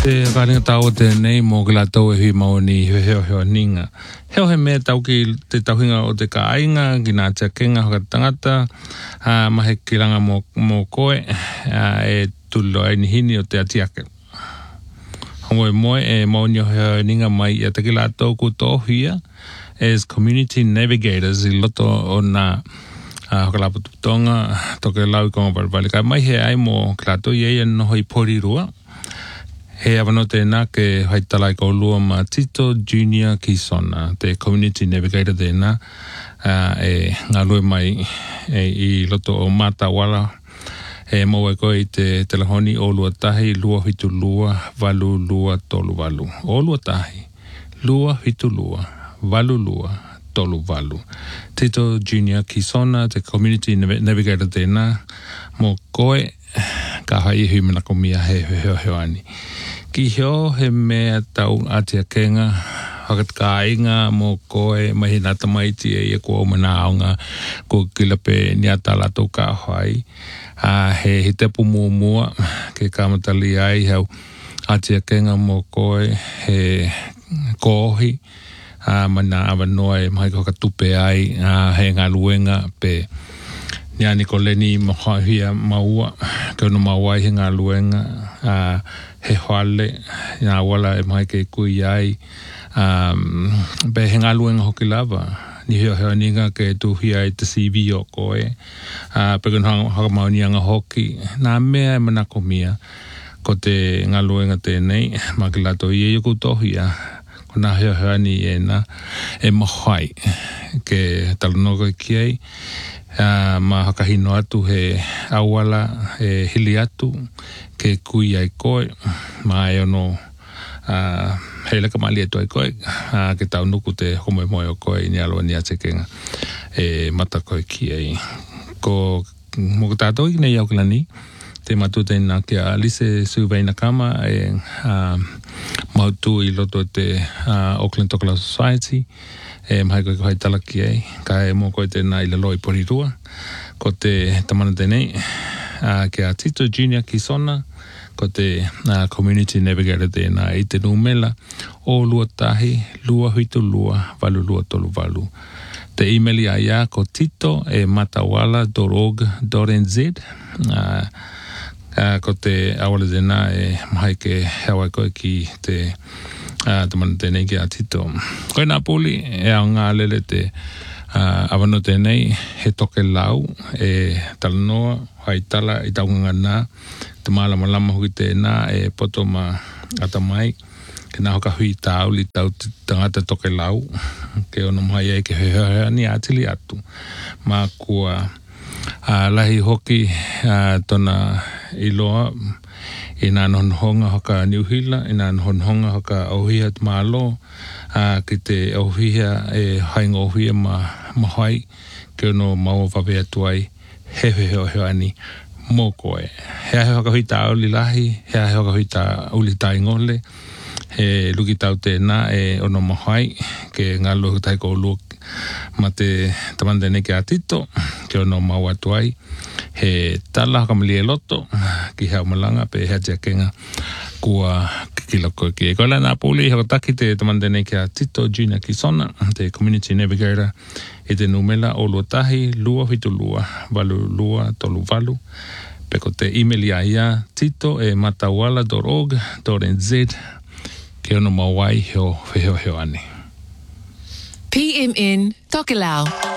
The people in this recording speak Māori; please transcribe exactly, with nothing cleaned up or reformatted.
Te kāringa tau te nei mō gila tau e hui maoni he heo heo ninga. Heo he mea tau ki te tauhinga o te kāinga, ki nā tia kenga hoka tangata, uh, mahe ki ranga mō, mō koe, uh, e tulo ai ni hini o te atiake. Hongo e moe e maoni o heo ninga mai i ataki la tau ku tōhia as community navigators i loto o nā uh, hoka la pututonga, toke lau i konga parapali. Ka mai he ai mō ki la tau i eia noho i porirua. He awano tēnā ke haitala i kaulua ma Tito Junior Kisona, te community navigator tēnā, uh, e ngā lue mai e, i loto o Matawala, e maua koe i te telehoni o lua tahi, lua hitu lua, valu lua, tolu valu. O lua tahi, lua hitu lua, valu lua, tolu valu. Tito Junior Kisona, te community navigator tēnā, mo koe, ka hai hui mana komia he heo heo ani. Ki heo he mea tau atia kenga, hakat ka inga mo koe, mahi nata maiti e ia kua umana aonga, ko kilape ni ata lato ka hai. Uh, he he tepu mua mua, ke kamatali ai hau atia kenga mo koe, he kohi, uh, mana awanoa e mahi koka tupe ai, uh, he ngā luenga pe Nia Nikoleni mohahia maua, ke no mawai he ngā luenga, uh, he hoale, ngā wala e mai ke kui ai, um, be he ngā luenga hoki lava, ni heo heo ninga ke tuhi ai te C V o koe, uh, pe kano haka mauni anga hoki, nā mea e manako mia, ko te ngā luenga tēnei, makilato i e yoku tohia, ko nā heo heo ni e na, e mohai, ke talanoka ki ai, Uh, ma hakahino atu he awala he hili atu ke kui ai koe ma e ono uh, he leka mali atu ai koe uh, ke tau nuku te homo e moe o koe i ni aloa ni atekenga e mata koe ki ai ko mo katato i nei au kilani te matu te ina ke a lise suveina kama e uh, mautu i loto te uh, Auckland Tokala Society e mai koe koe tala ki ai, ka e mō koe tēnā i lalo i porirua, ko te tamana tēnei, uh, ke a Tito Junior Kisona, ko te uh, community navigator tēnā i te numela, o lua tahi, lua huitu lua, valu lua tolu valu. Te emaili a ia ko tito e matawala dot org dot n z, uh, uh, ko te awala tēnā e mai ke hewa koe ki te Uh, tamana tēnei ki a tito. Koe nā pūli e au ngā lele te uh, awano tēnei he toke lau e talanoa, haitala i taunga nā, te mālama lama hui tēnā e poto ma atamai, ke nā hoka hui tāu li tau tangata toke lau, ke ono mai e ke hea ni atili atu. Mā kua uh, lahi hoki uh, tona iloa, i nā nonhonga hoka Niuhila, i nā nonhonga hoka Auhia te Mālo, uh, ki te Auhia e hainga Auhia ma mahai, ke ono maua whawe atu ai, he he heo heo ani, mō koe. Hea he hoka hui tā uli lahi, hea he hoka hui tā uli tā ingole, he luki tau tēnā e ono mahai, ke ngā lohu tai kou luok, ma te tamanda nei ke a tito, ke ono mau atu ai, he tala haka mali e loto, ki hea malanga, pe hea tia kenga, kua kikila koe ki e koe la nā pūli, haka taki te tamanda nei ke a Tito Junior Kisona, te community navigator, e te numela o lua tahi, lua hitu lua, valu lua, tolu valu, pe ko te emaili a ia, tito e matawala dot org dot n z, ke ono mawai heo heo heo ane. P M N Tokelau.